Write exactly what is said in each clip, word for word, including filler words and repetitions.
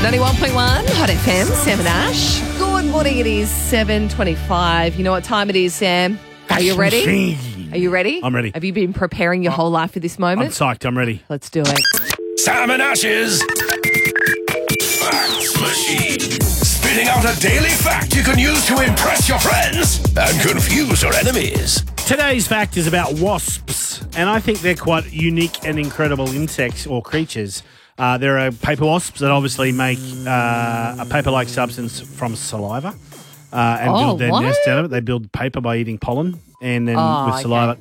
ninety-one point one Hot F M, Sam and Ash. Good morning, it is seven twenty-five. You know what time it is, Sam? Are you ready? Are you ready? I'm ready. Have you been preparing your whole life for this I'm moment? psyched. I'm ready. Let's do it. Sam and Ash's Facts Machine. Spitting out a daily fact you can use to impress your friends and confuse your enemies. Today's fact is about wasps, and I think they're quite unique and incredible insects or creatures. Uh, there are paper wasps that obviously make uh, a paper-like substance from saliva uh, and Oh, build their what? nest out of it. They build paper by eating pollen, and then Oh, with okay. saliva,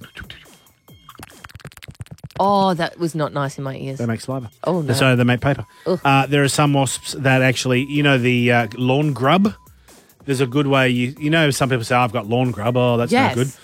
Oh, that was not nice in my ears. they make saliva. Oh, no. So they make paper. Ugh. Uh, there are some wasps that actually, you know, the uh, lawn grub. There's a good way. You you know, some people say, I've got lawn grub. Oh, that's Yes. not good.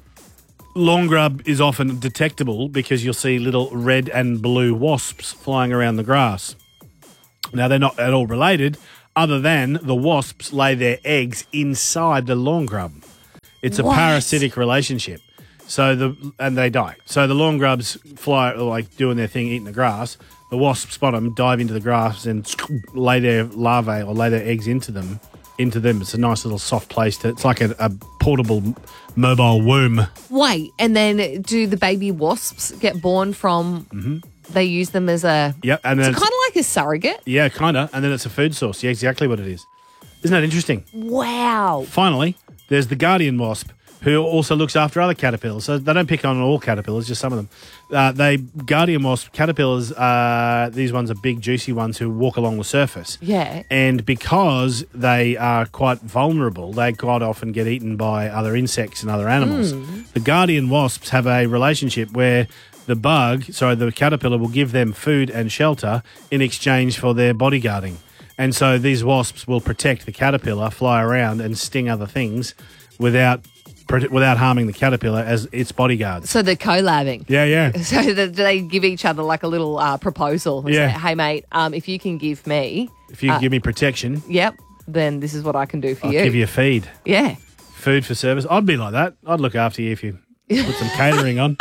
Lawn grub is often detectable because you'll see little red and blue wasps flying around the grass. Now, they're not at all related, other than the wasps lay their eggs inside the lawn grub. It's a What? parasitic relationship. So the and they die. So the lawn grubs fly, like doing their thing, eating the grass. The wasps spot them, dive into the grass, and lay their larvae or lay their eggs into them. Into them, it's a nice little soft place. To, it's like a, a portable mobile womb. Wait, and then do the baby wasps get born from, Mm-hmm. they use them as a, Yep, and it's then kind it's, of like a surrogate? yeah, kind of, and then it's a food source. Yeah, exactly what it is. Isn't that interesting? Wow. Finally, there's the guardian wasp, who also looks after other caterpillars. So they don't pick on all caterpillars, just some of them. Uh, they guardian wasp caterpillars. Uh, these ones are big, juicy ones who walk along the surface. Yeah. And because they are quite vulnerable, they quite often get eaten by other insects and other animals. The guardian wasps have a relationship where the bug, sorry, the caterpillar will give them food and shelter in exchange for their bodyguarding. And so these wasps will protect the caterpillar, fly around and sting other things without without harming the caterpillar as its bodyguards. So they're collabing. Yeah, yeah. So that they give each other like a little uh, proposal. And Yeah. Say, hey, mate, um, if you can give me, If you give me protection, yep, then this is what I can do for I'll you. give you a feed. Yeah. Food for service. I'd be like that. I'd look after you if you put some catering on.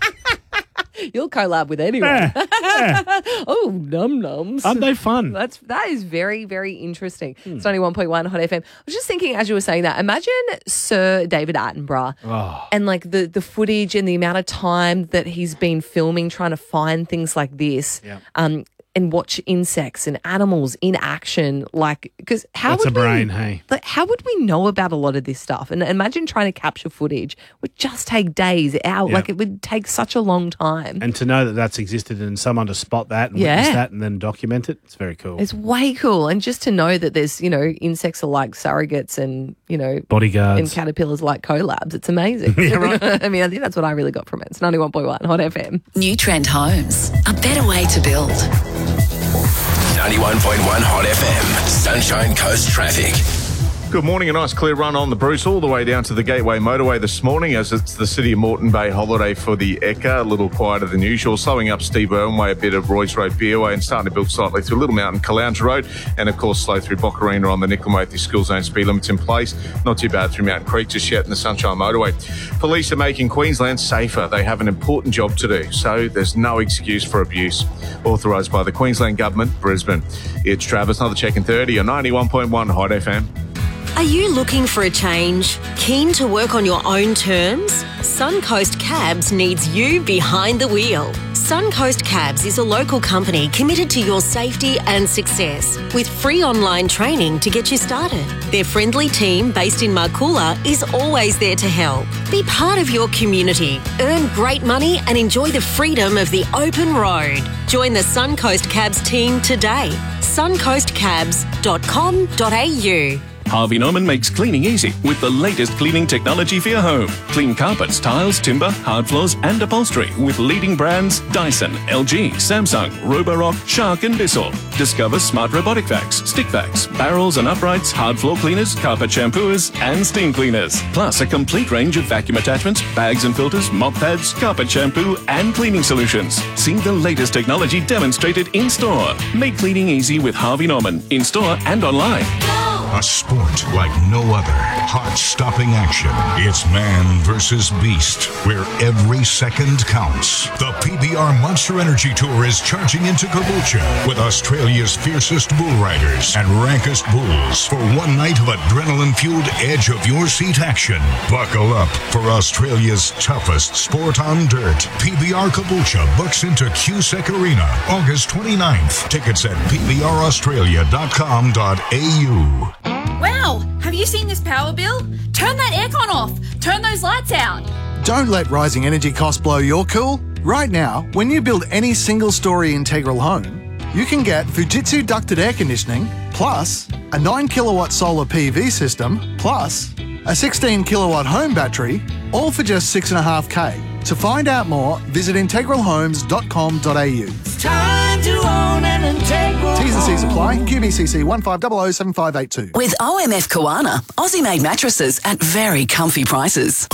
You'll collab with anyone. Yeah, yeah. Oh, num nums. Aren't they fun? That's that is very, very interesting. It's ninety-one point one Hot F M. I was just thinking as you were saying that, imagine Sir David Attenborough Oh. and like the, the footage and the amount of time that he's been filming trying to find things like this. Yeah. Um and watch insects and animals in action, like, because how That's would a brain, we, hey? like, how would we know about a lot of this stuff? And imagine trying to capture footage it would just take days, hours, Yeah. like it would take such a long time. And to know that that's existed and someone to spot that and Yeah. witness that and then document it, it's very cool. It's way cool. And just to know that there's, you know, insects are like surrogates and, you know, Bodyguards. and caterpillars like collabs. It's amazing. Yeah, right. I mean, I think that's what I really got from it. It's ninety-one point one Hot F M. New Trend Homes, a better way to build. ninety-one point one Hot F M. Sunshine Coast Traffic. Good morning. A nice clear run on the Bruce all the way down to the Gateway Motorway this morning as it's the City of Moreton Bay holiday for the Ekka. A little quieter than usual. Slowing up Steve Irwin Way, a bit of Royce Road Beerway and starting to build slightly through Little Mountain Caloundra Road. And of course slow through Boccarina on the Nickelmothy School Zone speed limits in place. Not too bad through Mountain Creek just yet in the Sunshine Motorway. Police are making Queensland safer. They have an important job to do, so there's no excuse for abuse. Authorised by the Queensland Government, Brisbane. It's Travis, another check in thirty on ninety-one point one Hot F M. Are you looking for a change? Keen to work on your own terms? Suncoast Cabs needs you behind the wheel. Suncoast Cabs is a local company committed to your safety and success with free online training to get you started. Their friendly team based in Marcoola is always there to help. Be part of your community, earn great money and enjoy the freedom of the open road. Join the Suncoast Cabs team today. suncoast cabs dot com dot a u. Harvey Norman makes cleaning easy with the latest cleaning technology for your home. Clean carpets, tiles, timber, hard floors and upholstery with leading brands Dyson, L G, Samsung, Roborock, Shark and Bissell. Discover smart robotic vacs, stick vacs, barrels and uprights, hard floor cleaners, carpet shampooers and steam cleaners. Plus a complete range of vacuum attachments, bags and filters, mop pads, carpet shampoo and cleaning solutions. See the latest technology demonstrated in store. Make cleaning easy with Harvey Norman in store and online. A sport like no other. Heart-stopping action. It's man versus beast, where every second counts. The P B R Monster Energy Tour is charging into Caboolture with Australia's fiercest bull riders and rankest bulls for one night of adrenaline-fueled edge-of-your-seat action. Buckle up for Australia's toughest sport on dirt. P B R Caboolture books into Q S E C Arena, August twenty-ninth. Tickets at p b r australia dot com dot a u. Wow, have you seen this power bill? Turn that aircon off. Turn those lights out. Don't let rising energy costs blow your cool. Right now, when you build any single-storey integral home, you can get Fujitsu ducted air conditioning, plus a nine kilowatt solar P V system, plus a sixteen kilowatt home battery, all for just six and a half K. To find out more, visit integral homes dot com dot a u. It's time to own an Integral. T's and C's apply. Q B C C one five zero zero seven five eight two. With O M F Koana, Aussie-made mattresses at very comfy prices.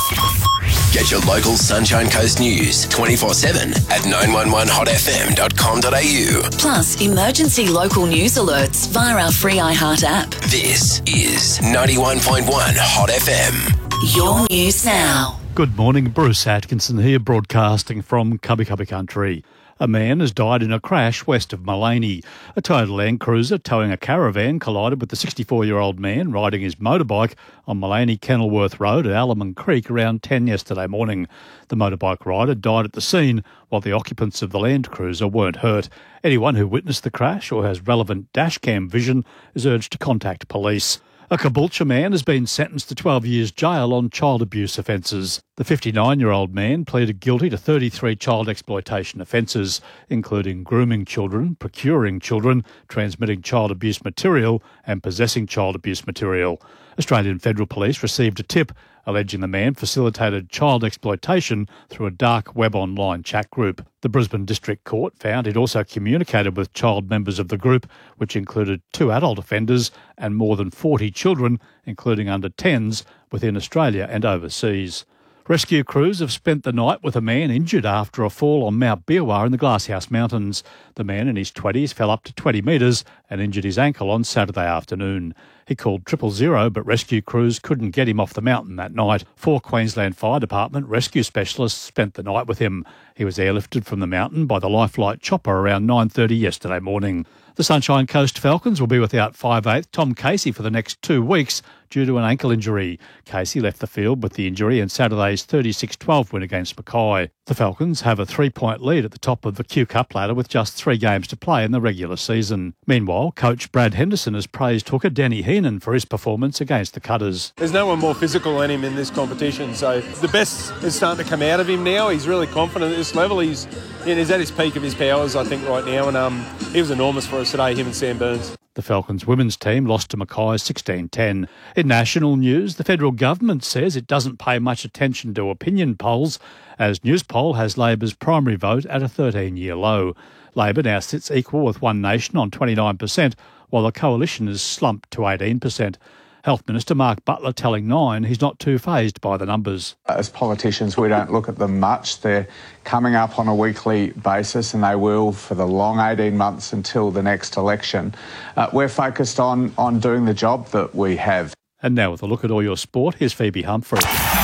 Get your local Sunshine Coast news twenty-four seven at nine one one hot f m dot com dot a u. Plus, emergency local news alerts via our free iHeart app. This is ninety-one point one Hot F M. Your news now. Good morning, Bruce Atkinson here, broadcasting from Cubby Cubby Country. A man has died in a crash west of Mullaney. A Toyota Land Cruiser towing a caravan collided with the sixty-four-year-old man riding his motorbike on Mullaney Kenilworth Road at Alaman Creek around ten yesterday morning. The motorbike rider died at the scene, while the occupants of the Land Cruiser weren't hurt. Anyone who witnessed the crash or has relevant dashcam vision is urged to contact police. A Caboolture man has been sentenced to twelve years jail on child abuse offences. The fifty-nine-year-old man pleaded guilty to thirty-three child exploitation offences, including grooming children, procuring children, transmitting child abuse material and possessing child abuse material. Australian Federal Police received a tip alleging the man facilitated child exploitation through a dark web online chat group. The Brisbane District Court found he'd also communicated with child members of the group, which included two adult offenders and more than forty children, including under tens, within Australia and overseas. Rescue crews have spent the night with a man injured after a fall on Mount Biawar in the Glasshouse Mountains. The man in his twenties fell up to twenty metres and injured his ankle on Saturday afternoon. He called triple zero, but rescue crews couldn't get him off the mountain that night. Four Queensland Fire Department rescue specialists spent the night with him. He was airlifted from the mountain by the Lifelight chopper around nine thirty yesterday morning. The Sunshine Coast Falcons will be without five-eighth Tom Casey for the next two weeks due to an ankle injury. Casey left the field with the injury in Saturday's thirty-six twelve win against Mackay. The Falcons have a three-point lead at the top of the Q Cup ladder with just three games to play in the regular season. Meanwhile, coach Brad Henderson has praised hooker Danny Heenan for his performance against the Cutters. There's no one more physical than him in this competition, so the best is starting to come out of him now. He's really confident at this level. He's, he's at his peak of his powers, I think, right now, and um, he was enormous for us today, him and Sam Burns. The Falcons women's team lost to Mackay sixteen ten. In national news, the federal government says it doesn't pay much attention to opinion polls, as Newspoll has Labor's primary vote at a thirteen-year low. Labor now sits equal with One Nation on twenty-nine percent, while the coalition has slumped to eighteen percent. Health Minister Mark Butler telling Nine he's not too fazed by the numbers. As politicians, we don't look at them much. They're coming up on a weekly basis, and they will for the long eighteen months until the next election. Uh, we're focused on, on doing the job that we have. And now with a look at all your sport, here's Phoebe Humphrey.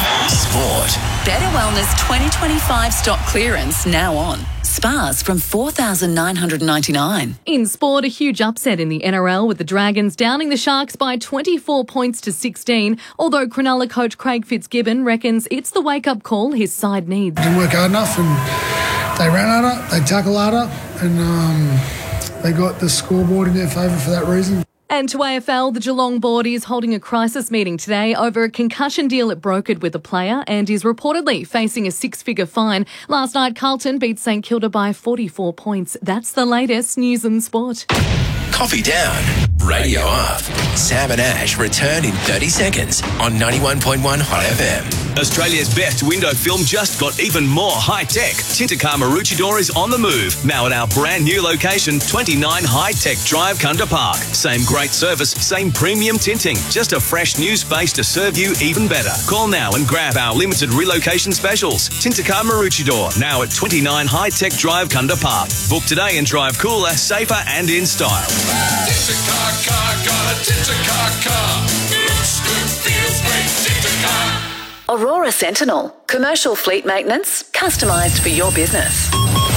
Sport. Better Wellness twenty twenty-five stock clearance now on. Spas from four thousand nine hundred ninety-nine dollars. In sport, a huge upset in the N R L with the Dragons downing the Sharks by twenty-four points to sixteen, although Cronulla coach Craig Fitzgibbon reckons it's the wake-up call his side needs. Didn't work hard enough, and they ran harder, they tackled harder, and um, they got the scoreboard in their favour for that reason. And to A F L, the Geelong board is holding a crisis meeting today over a concussion deal it brokered with a player and is reportedly facing a six-figure fine. Last night, Carlton beat St Kilda by forty-four points. That's the latest news and sport. Coffee down, radio up. Sam and Ash return in thirty seconds on ninety-one point one Hot F M. Australia's best window film just got even more high-tech. Tintacar Maroochydore is on the move, now at our brand new location, twenty-nine High Tech Drive, Kunda Park. Same great service, same premium tinting, just a fresh new space to serve you even better. Call now and grab our limited relocation specials. Tintacar Maroochydore, now at twenty-nine High Tech Drive, Kunda Park. Book today and drive cooler, safer and in style. Tint-A-Car car, got a Tint-A-Car car. Looks good, feels great, Tint-A-Car. Aurora Sentinel. Commercial fleet maintenance, customised for your business.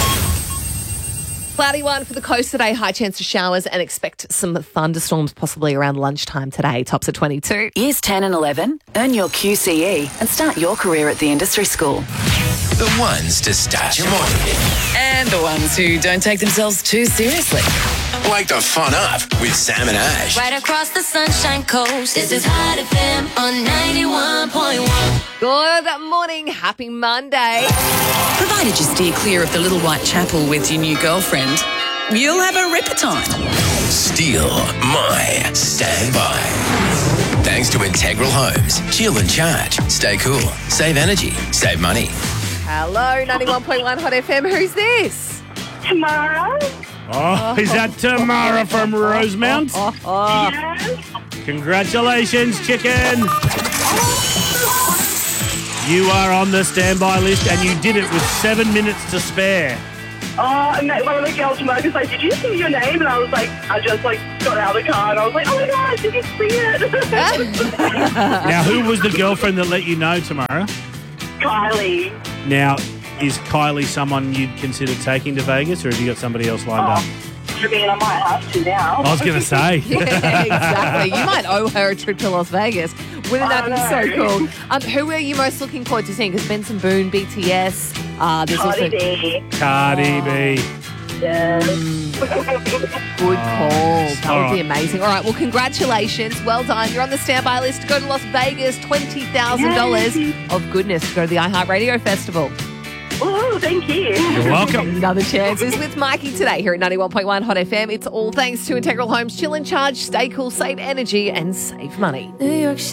Cloudy one for the coast today. High chance of showers and expect some thunderstorms possibly around lunchtime today. Tops at twenty-two. Years ten and eleven, earn your Q C E and start your career at the industry school. The ones to start your morning. And the ones who don't take themselves too seriously. Wake the fun up with Sam and Ash. Right across the Sunshine Coast. This is Hot F M on ninety-one point one. Good morning. Happy Monday. Provided you steer clear of the Little White Chapel with your new girlfriend, you'll have a ripper time. Steal my standby. Thanks to Integral Homes. Chill and charge. Stay cool. Save energy. Save money. Hello, ninety-one point one Hot F M. Who's this? Tamara. Oh, is that Tamara from Rosemount? Oh, oh. Yes. Congratulations, chicken. You are on the standby list and you did it with seven minutes to spare. Oh, and one of the girls from work was like, did you see your name? And I was like, I just like got out of the car and I was like, oh my gosh, did you see it? Now, who was the girlfriend that let you know, Tamara? Kylie. Now, is Kylie someone you'd consider taking to Vegas, or have you got somebody else lined Oh. up? I mean, I might have to now. I was going to say. Yeah, exactly. You might owe her a trip to Las Vegas. Wouldn't that I be so know. cool? Um, who are you most looking forward to seeing? Because Benson Boone, B T S. Uh, there's Cardi also B. Cardi B. Yes. Good call. That All would be right. amazing. All right. Well, congratulations. Well done. You're on the standby list to go to Las Vegas. twenty thousand dollars of goodness to go to the iHeartRadio Festival. Oh, thank you. You're welcome. Another chance is with Mikey today here at ninety-one point one Hot F M. It's all thanks to Integral Homes. Chill and charge, stay cool, save energy, and save money. New York